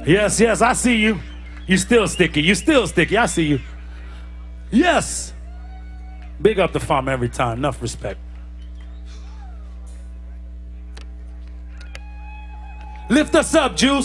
Yes, yes, I see you. You still sticky. You still sticky. I see you. Yes. Big up the farm every time. Enough respect. Lift us up, Juice.